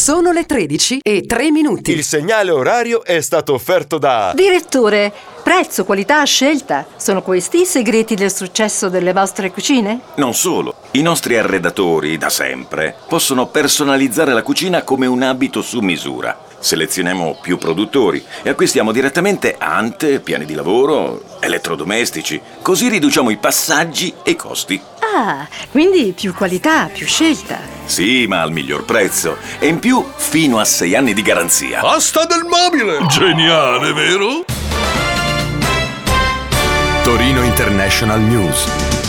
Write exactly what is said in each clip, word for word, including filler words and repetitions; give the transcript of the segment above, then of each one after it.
Sono le tredici e tre minuti. Il segnale orario è stato offerto da... Direttore, prezzo, qualità, scelta. Sono questi i segreti del successo delle vostre cucine? Non solo. I nostri arredatori, da sempre, possono personalizzare la cucina come un abito su misura. Selezioniamo più produttori e acquistiamo direttamente ante, piani di lavoro, elettrodomestici. Così riduciamo i passaggi e i costi. Ah, quindi più qualità, più scelta. Sì, ma al miglior prezzo. E in più, fino a sei anni di garanzia. Asta del mobile! Geniale, vero? Torino International News.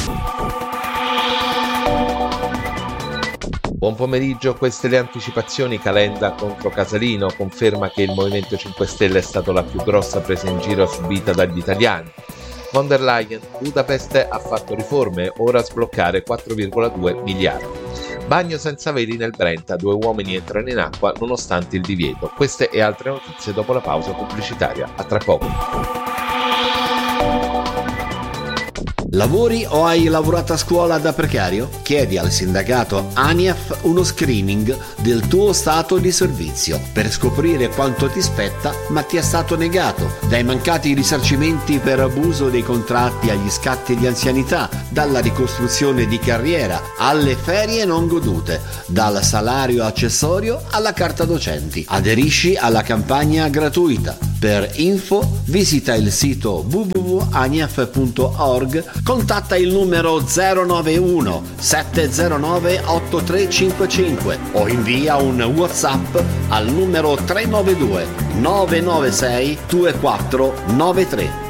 Buon pomeriggio, queste le anticipazioni. Calenda contro Casalino conferma che il Movimento cinque Stelle è stata la più grossa presa in giro subita dagli italiani. Von der Leyen, Budapest ha fatto riforme, ora sbloccare quattro virgola due miliardi. Bagno senza veli nel Brenta, due uomini entrano in acqua nonostante il divieto. Queste e altre notizie dopo la pausa pubblicitaria. A tra poco. Lavori o hai lavorato a scuola da precario? Chiedi al sindacato ANIAF uno screening del tuo stato di servizio per scoprire quanto ti spetta ma ti è stato negato, dai mancati risarcimenti per abuso dei contratti agli scatti di anzianità, dalla ricostruzione di carriera alle ferie non godute, dal salario accessorio alla carta docenti. Aderisci alla campagna gratuita. Per info visita il sito w w w punto aniaf punto org, contatta il numero zero nove uno sette zero nove otto tre cinque cinque o invia un WhatsApp al numero tre nove due nove nove sei due quattro nove tre.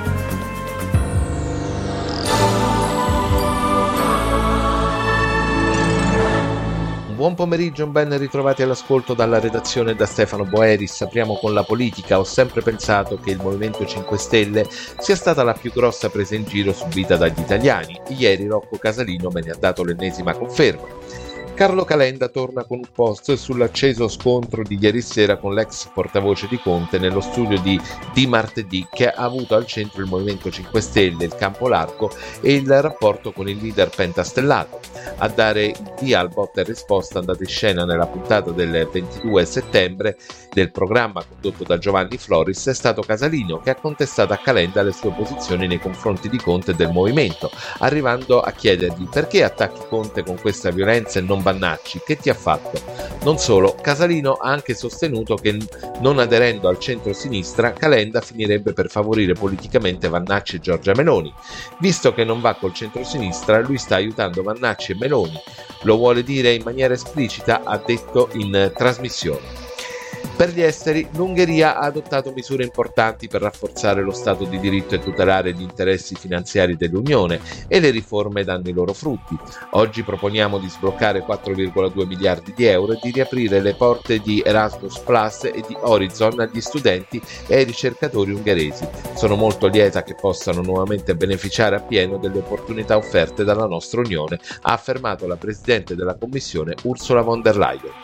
Buon pomeriggio, ben ritrovati all'ascolto dalla redazione da Stefano Boeris. Apriamo con la politica. Ho sempre pensato che il Movimento cinque Stelle sia stata la più grossa presa in giro subita dagli italiani. Ieri Rocco Casalino me ne ha dato l'ennesima conferma. Carlo Calenda torna con un post sull'acceso scontro di ieri sera con l'ex portavoce di Conte nello studio di Di Martedì, che ha avuto al centro il Movimento cinque Stelle, il campo largo e il rapporto con il leader pentastellato. A dare il via al botta e risposta andato in scena nella puntata del ventidue settembre del programma condotto da Giovanni Floris è stato Casalino, che ha contestato a Calenda le sue posizioni nei confronti di Conte e del Movimento, arrivando a chiedergli: perché attacchi Conte con questa violenza e non Vannacci, che ti ha fatto? Non solo, Casalino ha anche sostenuto che non aderendo al centro-sinistra Calenda finirebbe per favorire politicamente Vannacci e Giorgia Meloni. Visto che non va col centro-sinistra, lui sta aiutando Vannacci e Meloni. Lo vuole dire in maniera esplicita, ha detto in trasmissione. Per gli esteri, l'Ungheria ha adottato misure importanti per rafforzare lo Stato di diritto e tutelare gli interessi finanziari dell'Unione, e le riforme danno i loro frutti. Oggi proponiamo di sbloccare quattro virgola due miliardi di euro e di riaprire le porte di Erasmus Plus e di Horizon agli studenti e ai ricercatori ungheresi. Sono molto lieta che possano nuovamente beneficiare appieno delle opportunità offerte dalla nostra Unione, ha affermato la Presidente della Commissione Ursula von der Leyen.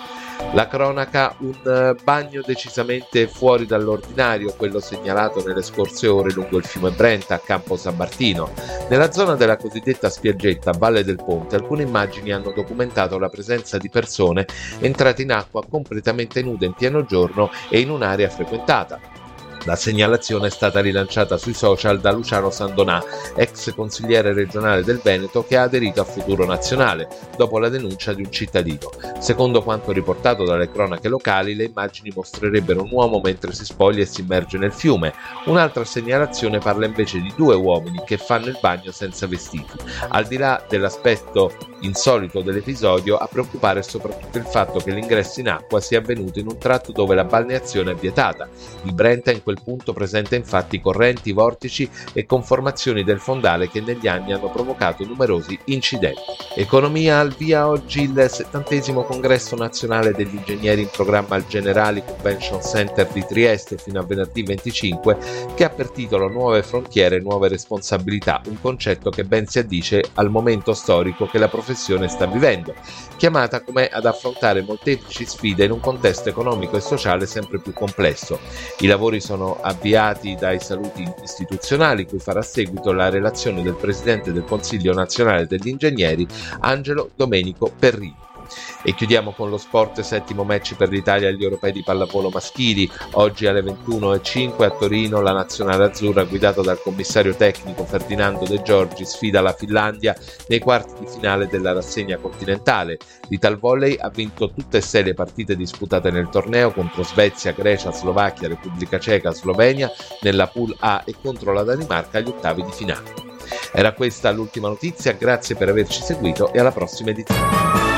La cronaca, un bagno decisamente fuori dall'ordinario, quello segnalato nelle scorse ore lungo il fiume Brenta a Campo San Martino. Nella zona della cosiddetta spiaggetta Valle del Ponte, alcune immagini hanno documentato la presenza di persone entrate in acqua completamente nude in pieno giorno e in un'area frequentata. La segnalazione è stata rilanciata sui social da Luciano Sandonà, ex consigliere regionale del Veneto, che ha aderito a Futuro Nazionale dopo la denuncia di un cittadino. Secondo quanto riportato dalle cronache locali, le immagini mostrerebbero un uomo mentre si spoglia e si immerge nel fiume. Un'altra segnalazione parla invece di due uomini che fanno il bagno senza vestiti. Al di là dell'aspetto insolito dell'episodio, a preoccupare è soprattutto il fatto che l'ingresso in acqua sia avvenuto in un tratto dove la balneazione è vietata. Il Brenta in quel punto presenta infatti correnti, vortici e conformazioni del fondale che negli anni hanno provocato numerosi incidenti. Economia, al via oggi il settantesimo congresso nazionale degli ingegneri in programma al Generali Convention Center di Trieste fino a venerdì venticinque, che ha per titolo Nuove frontiere e nuove responsabilità, un concetto che ben si addice al momento storico che la professione sta vivendo, chiamata come ad affrontare molteplici sfide in un contesto economico e sociale sempre più complesso. I lavori sono avviati dai saluti istituzionali, cui farà seguito la relazione del Presidente del Consiglio nazionale degli ingegneri, Angelo Domenico Perrini. E chiudiamo con lo sport, settimo match per l'Italia agli europei di pallavolo maschili. Oggi alle ventuno e cinque a Torino la nazionale azzurra, guidata dal commissario tecnico Ferdinando De Giorgi, sfida la Finlandia nei quarti di finale della rassegna continentale. L'Italvolley ha vinto tutte e sei le partite disputate nel torneo contro Svezia, Grecia, Slovacchia, Repubblica Ceca, Slovenia nella Pool A e contro la Danimarca agli ottavi di finale. Era questa l'ultima notizia, grazie per averci seguito e alla prossima edizione.